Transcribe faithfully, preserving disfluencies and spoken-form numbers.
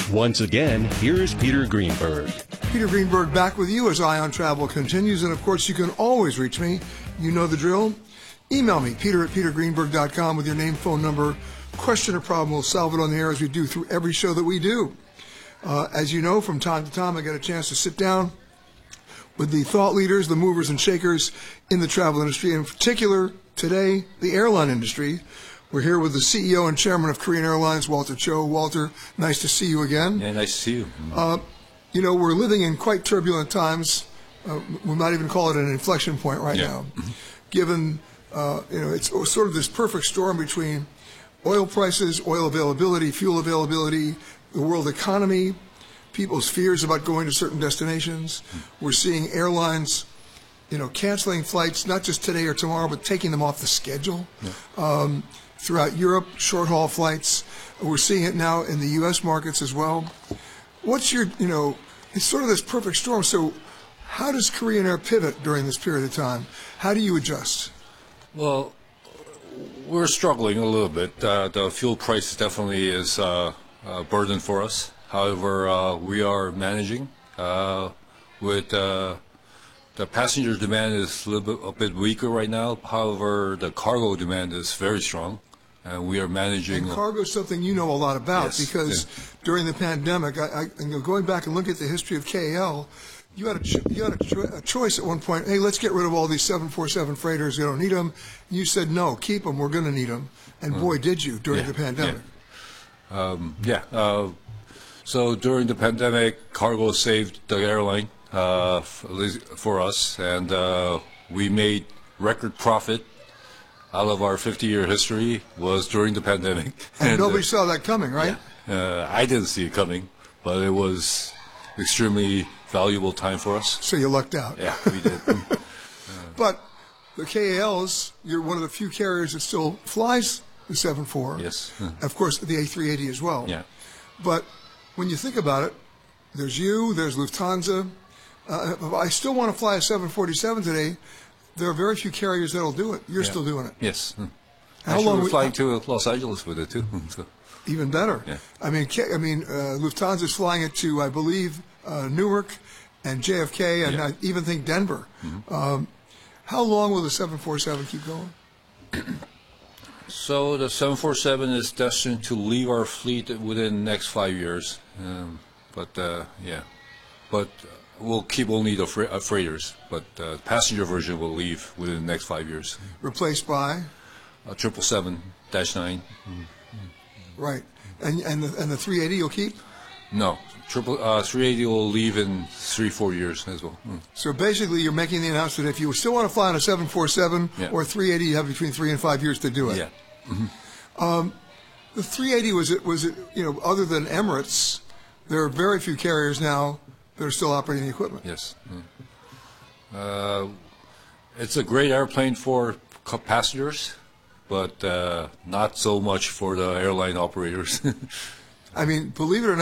Once again, here's Peter Greenberg. Peter Greenberg back with you as Ion Travel continues. And of course, you can always reach me. You know the drill. Email me, peter at peter greenberg dot com, with your name, phone number, question or problem. We'll solve it on the air as we do through every show that we do. Uh, as you know, from time to time, I get a chance to sit down with the thought leaders, the movers and shakers in the travel industry, in particular, today, the airline industry. We're here with the C E O and chairman of Korean Airlines, Walter Cho. Walter, nice to see you again. Yeah, nice to see you. Uh, you know, we're living in quite turbulent times. Uh, we might even call it an inflection point right yeah. now, given, uh, you know, it's sort of this perfect storm between oil prices, oil availability, fuel availability, the world economy, people's fears about going to certain destinations. We're seeing airlines, you know, canceling flights, not just today or tomorrow, but taking them off the schedule. Yeah. Um, throughout Europe, short-haul flights. We're seeing it now in the U S markets as well. What's your, you know, it's sort of this perfect storm. So how does Korean Air pivot during this period of time? How do you adjust? Well, we're struggling a little bit. Uh, the fuel price definitely is uh, a burden for us. However, uh, we are managing uh, with uh, the passenger demand is a little bit, a bit weaker right now. However, the cargo demand is very strong, and we are managing. And cargo is something you know a lot about, yes, because yeah. during the pandemic, I, I, you know, going back and looking at the history of K A L, you had a ch- you had a, cho- a choice at one point. Hey, let's get rid of all these seven forty-seven freighters. We don't need them. You said no, keep them. We're going to need them. And mm. boy, did you during yeah, the pandemic. Yeah. Um, yeah. Uh, so during the pandemic, cargo saved the airline. Uh, for us, and uh, we made record profit out of our fifty-year history was during the pandemic. And, and nobody uh, saw that coming, right? Yeah. Uh, I didn't see it coming, but it was extremely valuable time for us. So you lucked out. Yeah, we did. uh, but the K A Ls, you're one of the few carriers that still flies the seven four. Yes. Of course, the A three eighty as well. Yeah. But when you think about it, there's you, there's Lufthansa. Uh, I still want to fly a seven forty-seven today. There are very few carriers that'll do it. You're yeah. still doing it. Yes. How Actually, long we're we, flying to Los Angeles with it too. So. Even better. Yeah. I mean, I mean, uh, Lufthansa's flying it to, I believe, uh, Newark and J F K, and yeah. I even think Denver. Mm-hmm. Um, how long will the seven forty-seven keep going? So the seven forty-seven is destined to leave our fleet within the next five years. Um, but uh, yeah, but. Uh, We'll keep only the fre- uh, freighters, but the uh, passenger version will leave within the next five years. Replaced by? A triple seven dash nine. Right. And and the, and the three eighty you'll keep? No. Triple uh, three eighty will leave in three, four years as well. Mm. So basically you're making the announcement if you still want to fly on a seven forty-seven yeah. or three eighty, you have between three and five years to do it. Yeah. Mm-hmm. Um, the three eighty, was it, was it, you know, other than Emirates, there are very few carriers now that are still operating the equipment. Yes. Mm. Uh, it's a great airplane for passengers, but uh, not so much for the airline operators. I mean, believe it or not,